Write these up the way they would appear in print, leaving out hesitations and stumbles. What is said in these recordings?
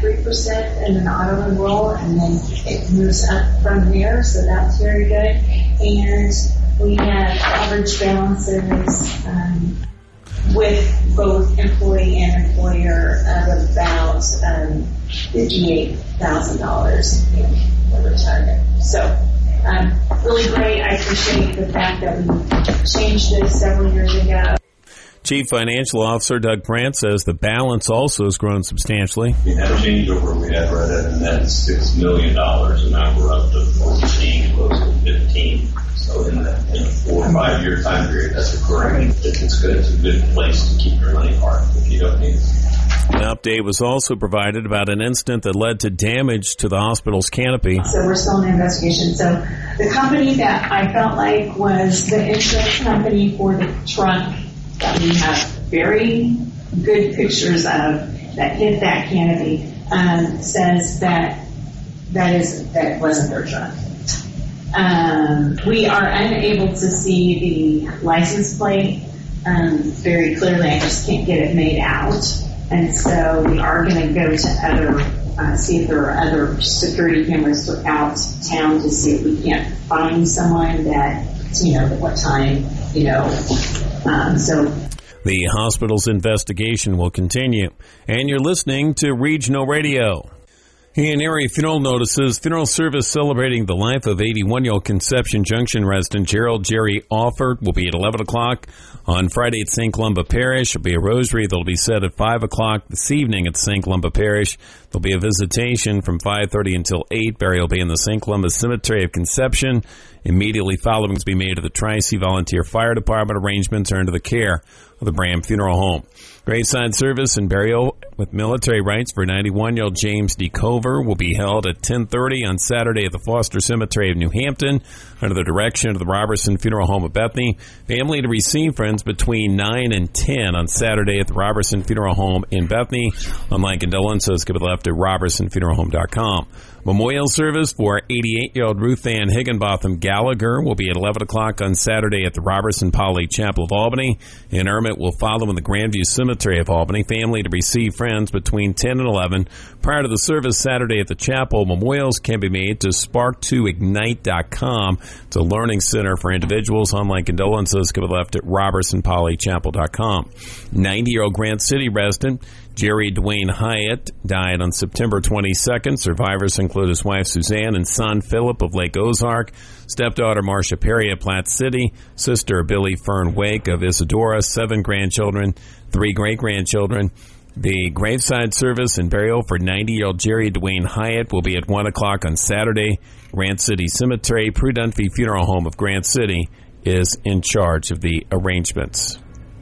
3% in an auto enroll, and then it moves up from there, so that's very good. And we have average balances with both employee and employer of about $58,000 in retirement. So really great. I appreciate the fact that we changed this several years ago. Chief Financial Officer Doug Prance says the balance also has grown substantially. We had a changeover. We had right at a net $6 million, and now we're up to 14, close to 15. So in a 4 or 5 year time period, that's occurring. It's good. It's a good place to keep your money parked if you don't need it. An update was also provided about an incident that led to damage to the hospital's canopy. So we're still in the investigation. So the company that I felt like was the insurance company for the truck that we have very good pictures of that hit that canopy says that wasn't their truck. We are unable to see the license plate very clearly. I just can't get it made out. And so we are going to go to other, see if there are other security cameras throughout town to see if we can't find someone that, at what time, so. The hospital's investigation will continue. And you're listening to Regional Radio. In area funeral notices, funeral service celebrating the life of 81-year-old Conception Junction resident Gerald Jerry Offord will be at 11 o'clock on Friday at St. Columba Parish. There'll be a rosary that'll be said at 5 o'clock this evening at St. Columba Parish. There'll be a visitation from 5:30 until 8. Burial will be in the St. Columba Cemetery of Conception. Immediately following will be made to the Tri-C Volunteer Fire Department. Arrangements are under the care of the Bram Funeral Home. Graveside service and burial with military rites for 91-year-old James D. Cover will be held at 10:30 on Saturday at the Foster Cemetery of New Hampton under the direction of the Robertson Funeral Home of Bethany. Family to receive friends between 9 and 10 on Saturday at the Robertson Funeral Home in Bethany. Online condolences can be left at robertsonfuneralhome.com. Memorial service for 88-year-old Ruth Ann Higginbotham Gallagher will be at 11 o'clock on Saturday at the Robertson Poly Chapel of Albany. Interment will follow in the Grandview Cemetery of Albany. Family to receive friends between 10 and 11. Prior to the service Saturday at the chapel, memorials can be made to spark2ignite.com. It's a learning center for individuals. Online condolences can be left at robertsonpolychapel.com. 90-year-old Grant City resident Jerry Dwayne Hyatt died on September 22nd. Survivors include his wife Suzanne and son Philip of Lake Ozark, stepdaughter Marcia Perry of Platte City, sister Billy Fern Wake of Isadora, 7 grandchildren, 3 great-grandchildren. The graveside service and burial for 90-year-old Jerry Dwayne Hyatt will be at 1 o'clock on Saturday. Grant City Cemetery, Prue Dunphy Funeral Home of Grant City is in charge of the arrangements.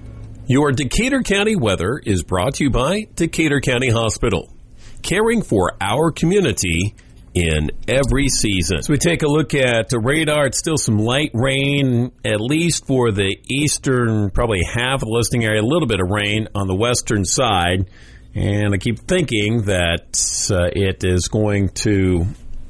Your Decatur County weather is brought to you by Decatur County Hospital, caring for our community in every season. So we take a look at the radar. It's still some light rain, at least for the eastern, probably half of the listing area, a little bit of rain on the western side. And I keep thinking that it is going to,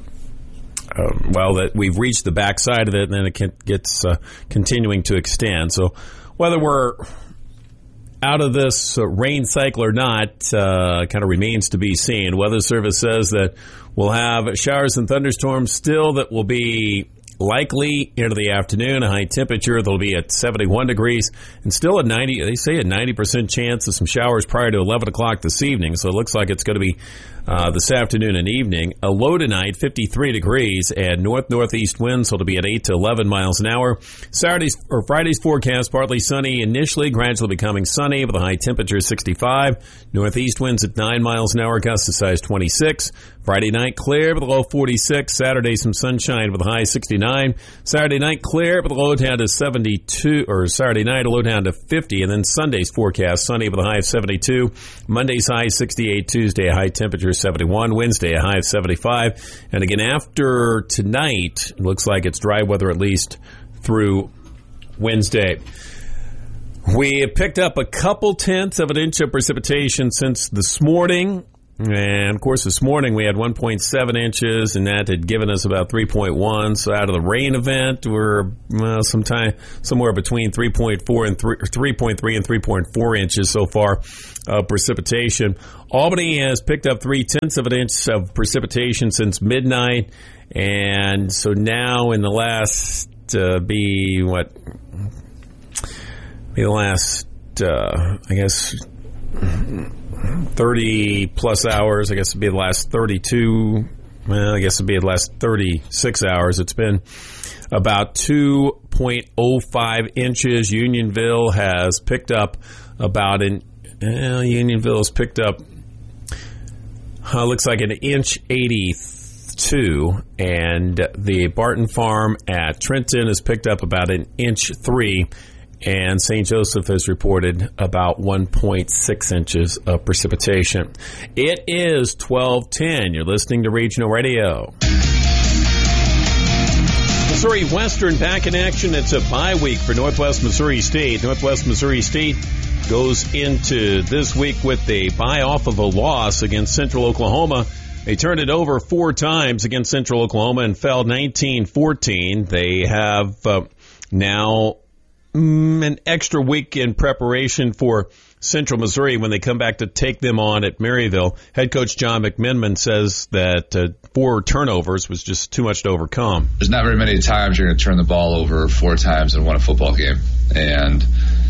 that we've reached the backside of it, and then it gets continuing to extend. So whether we're out of this rain cycle or not kind of remains to be seen. Weather Service says that we'll have showers and thunderstorms still that will be likely into the afternoon. A high temperature that'll be at 71 degrees and still a 90% chance of some showers prior to 11 o'clock this evening. So it looks like it's going to be this afternoon and evening. A low tonight, 53 degrees, and north-northeast winds, so it'll be at 8 to 11 miles an hour. Friday's forecast, partly sunny initially, gradually becoming sunny with a high temperature of 65. Northeast winds at 9 miles an hour, gusts to size 26. Friday night, clear with a low 46. Saturday, some sunshine with a high 69. Saturday night, clear with a low down to 72, or Saturday night, a low down to 50. And then Sunday's forecast, sunny with a high of 72. Monday's high 68. Tuesday, a high temperature 71. Wednesday, a high of 75. And again, after tonight, it looks like it's dry weather at least through Wednesday. We have picked up a couple tenths of an inch of precipitation since this morning. And, of course, this morning we had 1.7 inches, and that had given us about 3.1. So out of the rain event, we're somewhere between 3.3 and 3.4 inches so far of precipitation. Albany has picked up 0.3 of an inch of precipitation since midnight, and so now in the last 30 plus hours, I guess it'd be the last 32, well, I guess it'd be the last 36 hours. It's been about 2.05 inches. Unionville has picked up about looks like an inch 82, and the Barton Farm at Trenton has picked up about an inch 3. And St. Joseph has reported about 1.6 inches of precipitation. It is 12:10. You're listening to Regional Radio. Missouri Western back in action. It's a bye week for Northwest Missouri State. Northwest Missouri State goes into this week with a bye off of a loss against Central Oklahoma. They turned it over 4 times against Central Oklahoma and fell 19-14. They have now an extra week in preparation for Central Missouri when they come back to take them on at Maryville. Head coach John McMiniman says that 4 turnovers was just too much to overcome. There's not very many times you're going to turn the ball over 4 times and win a football game. And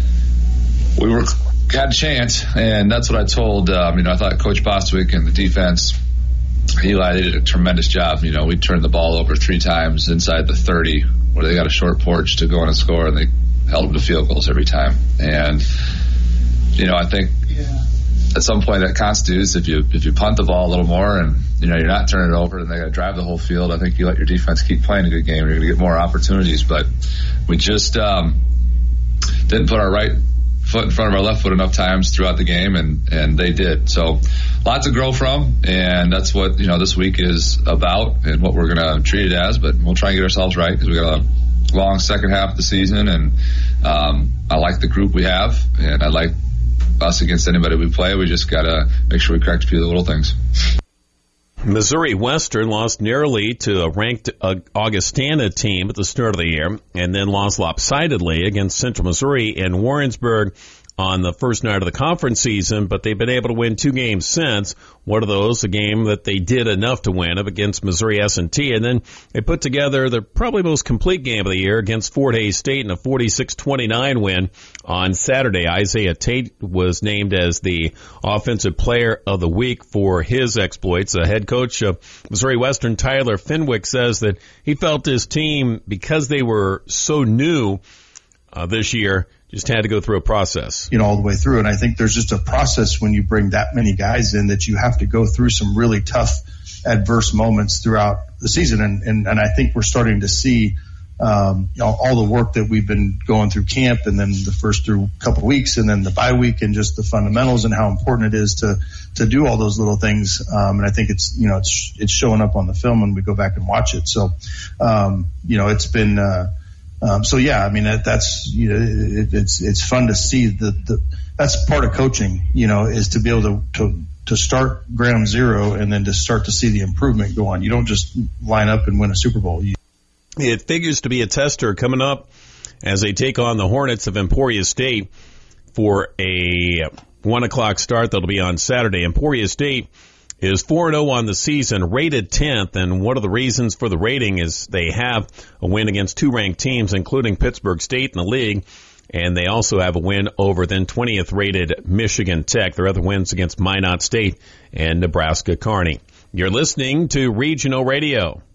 we had a chance, and that's what I told, I thought Coach Bostwick and the defense, Eli, they did a tremendous job. We turned the ball over 3 times inside the 30 where they got a short porch to go in and score, and they held them to field goals every time. And, I think at some point that constitutes if you punt the ball a little more and, you're not turning it over and they got to drive the whole field, I think you let your defense keep playing a good game. You're going to get more opportunities. But we just didn't put our right foot in front of our left foot enough times throughout the game, and they did. So lots to grow from, and that's what, this week is about and what we're going to treat it as. But we'll try and get ourselves right because we got a long second half of the season, and I like the group we have, and I like us against anybody we play. We just got to make sure we correct a few of the little things. Missouri Western lost narrowly to a ranked Augustana team at the start of the year, and then lost lopsidedly against Central Missouri in Warrensburg on the first night of the conference season, but they've been able to win 2 games since. One of those, a game that they did enough to win against Missouri S&T, and then they put together the probably most complete game of the year against Fort Hays State in a 46-29 win on Saturday. Isaiah Tate was named as the Offensive Player of the Week for his exploits. The head coach of Missouri Western, Tyler Fenwick, says that he felt his team, because they were so new this year, just had to go through a process. All the way through. And I think there's just a process when you bring that many guys in that you have to go through some really tough, adverse moments throughout the season. And I think we're starting to see, all the work that we've been going through camp and then the first couple of weeks and then the bye week and just the fundamentals and how important it is to do all those little things. And I think it's showing up on the film when we go back and watch it. So, it's been, it's fun to see that's part of coaching, is to be able to start ground zero and then to start to see the improvement go on. You don't just line up and win a Super Bowl. It figures to be a tester coming up as they take on the Hornets of Emporia State for a 1:00 start. That'll be on Saturday. Emporia State is 4-0 on the season, rated 10th, and one of the reasons for the rating is they have a win against 2 ranked teams, including Pittsburgh State in the league, and they also have a win over then 20th rated Michigan Tech. Their other wins against Minot State and Nebraska Kearney. You're listening to Regional Radio.